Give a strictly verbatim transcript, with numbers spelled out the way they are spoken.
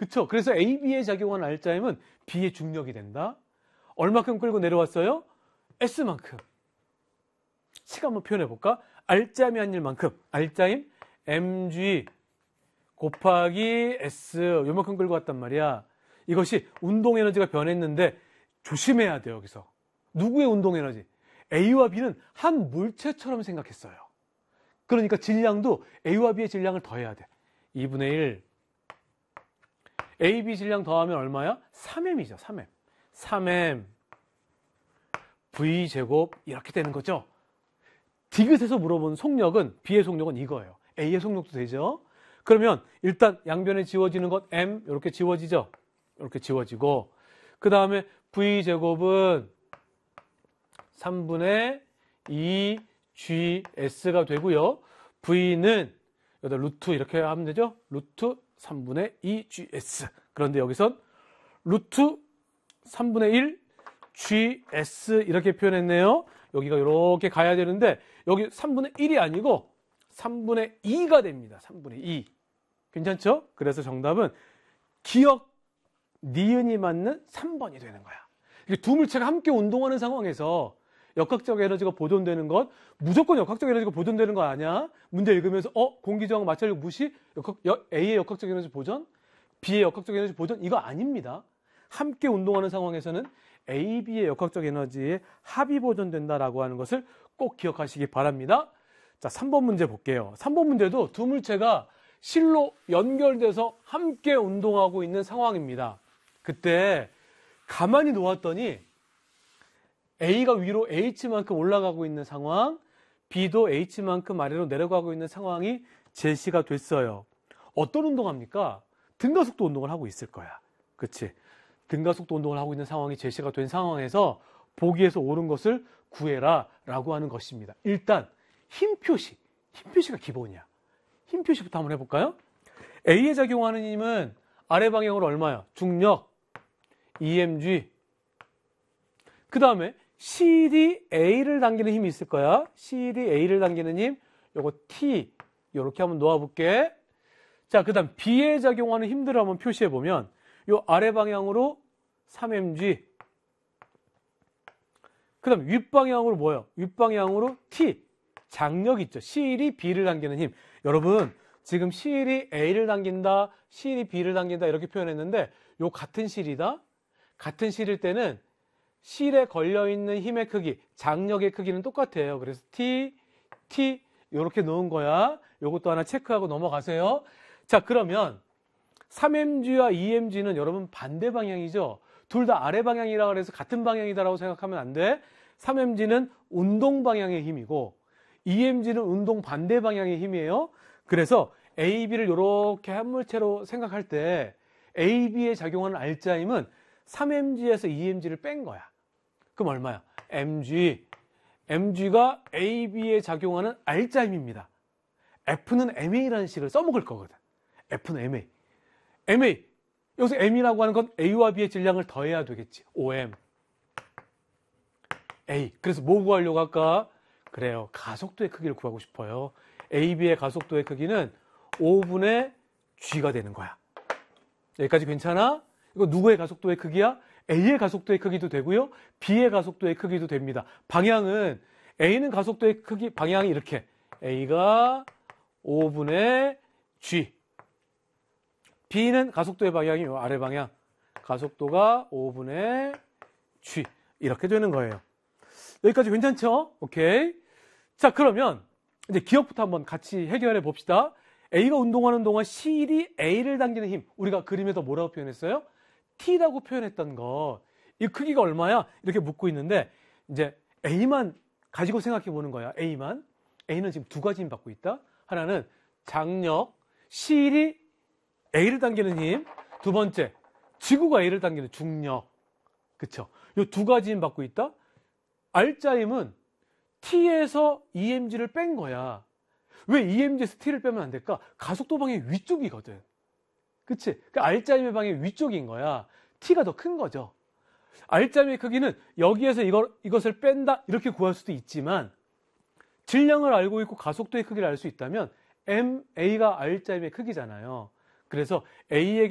그쵸? 그래서 에이비에 작용한 알짜임은 B의 중력이 된다. 얼마큼 끌고 내려왔어요? S만큼. 시간 한번 표현해볼까? 알짜임이 한 일만큼. 알짜임 엠지 곱하기 S 요만큼 끌고 왔단 말이야. 이것이 운동에너지가 변했는데 조심해야 돼요. 여기서. 누구의 운동에너지? A와 B는 한 물체처럼 생각했어요. 그러니까 질량도 A와 B의 질량을 더해야 돼. 이분의 일. 에이 비 질량 더하면 얼마야? 삼 엠이죠. 삼 엠. 삼 엠 V제곱 이렇게 되는 거죠. 디귿에서 물어본 속력은 B의 속력은 이거예요. A의 속력도 되죠. 그러면 일단 양변에 지워지는 것 M 이렇게 지워지죠. 이렇게 지워지고 그 다음에 V제곱은 삼분의 이 지 에스가 되고요. V는 여기다 루트 이렇게 하면 되죠. 루트 삼분의 이 지 에스. 그런데 여기선 루트 삼분의 일 지 에스 이렇게 표현했네요. 여기가 이렇게 가야 되는데 여기 삼분의 일이 아니고 삼분의 이가 됩니다. 삼분의 이. 괜찮죠? 그래서 정답은 기억 니은이 맞는 삼 번이 되는 거야. 두 물체가 함께 운동하는 상황에서 역학적 에너지가 보존되는 것, 무조건 역학적 에너지가 보존되는 거 아니야? 문제 읽으면서 어? 공기저항 마찰력 무시? 역학, 여, A의 역학적 에너지 보존? B의 역학적 에너지 보존? 이거 아닙니다. 함께 운동하는 상황에서는 에이, B의 역학적 에너지의 합이 보존된다라고 하는 것을 꼭 기억하시기 바랍니다. 자, 삼 번 문제 볼게요. 삼 번 문제도 두 물체가 실로 연결돼서 함께 운동하고 있는 상황입니다. 그때 가만히 놓았더니 A가 위로 H만큼 올라가고 있는 상황, B도 H만큼 아래로 내려가고 있는 상황이 제시가 됐어요. 어떤 운동합니까? 등가속도 운동을 하고 있을 거야. 그치? 등가속도 운동을 하고 있는 상황이 제시가 된 상황에서 보기에서 옳은 것을 구해라 라고 하는 것입니다. 일단 힘 표시, 힘 표시가 기본이야. 힘 표시부터 한번 해볼까요? A에 작용하는 힘은 아래 방향으로 얼마야? 중력, 이 엠 지. 그 다음에 실이 A를 당기는 힘이 있을 거야. 실이 A를 당기는 힘, 요거 T. 요렇게 한번 놓아볼게. 자, 그 다음 B에 작용하는 힘들을 한번 표시해보면 요 아래 방향으로 삼 엠 지. 그 다음 윗방향으로 뭐예요? 윗방향으로 T. 장력 있죠. 실이 B를 당기는 힘. 여러분, 지금 실이 A를 당긴다, 실이 B를 당긴다 이렇게 표현했는데 요 같은 실이다. 같은 실일 때는 실에 걸려있는 힘의 크기, 장력의 크기는 똑같아요. 그래서 T, T 이렇게 놓은 거야. 요것도 하나 체크하고 넘어가세요. 자, 그러면 삼 엠 지와 이 엠 지는 여러분 반대 방향이죠. 둘 다 아래 방향이라 그래서 같은 방향이다라고 생각하면 안 돼. 삼 엠 지는 운동 방향의 힘이고 이 엠 지는 운동 반대 방향의 힘이에요. 그래서 에이, B를 이렇게 한 물체로 생각할 때 에이, B에 작용하는 알짜 힘은 삼 엠 지에서 이 엠 지를 뺀 거야. 그럼 얼마야? 엠 지. 엠 지가 에이, B에 작용하는 알짜 힘입니다. F는 엠 에이라는 식을 써먹을 거거든. F는 엠 에이. 엠 에이. 여기서 M이라고 하는 건 A와 B의 질량을 더해야 되겠지. 오 엠. A. 그래서 뭐 구하려고 할까? 그래요. 가속도의 크기를 구하고 싶어요. 에이, B의 가속도의 크기는 오분의 G가 되는 거야. 여기까지 괜찮아? 이거 누구의 가속도의 크기야? A의 가속도의 크기도 되고요. B의 가속도의 크기도 됩니다. 방향은 A는 가속도의 크기, 방향이 이렇게. A가 오분의 G. B는 가속도의 방향이 요 아래 방향. 가속도가 오분의 G. 이렇게 되는 거예요. 여기까지 괜찮죠? 오케이. 자, 그러면 이제 기억부터 한번 같이 해결해 봅시다. A가 운동하는 동안 실이 A를 당기는 힘. 우리가 그림에서 뭐라고 표현했어요? T라고 표현했던 거. 이 크기가 얼마야? 이렇게 묻고 있는데 이제 A만 가지고 생각해 보는 거야. A만. A는 지금 두 가지 힘 받고 있다. 하나는 장력, 실이 A를 당기는 힘. 두 번째, 지구가 A를 당기는 중력. 그쵸? 이 두 가지 힘 받고 있다. 알짜 힘은 T에서 이 엠 지를 뺀 거야. 왜 이 엠 지에서 T를 빼면 안 될까? 가속도 방향 위쪽이거든. 그치? 그 알짜 힘의 방향 위쪽인 거야. T가 더 큰 거죠. 알짜 힘의 크기는 여기에서 이걸, 이것을 뺀다 이렇게 구할 수도 있지만 질량을 알고 있고 가속도의 크기를 알 수 있다면 엠 에이가 알짜 힘의 크기잖아요. 그래서 A에게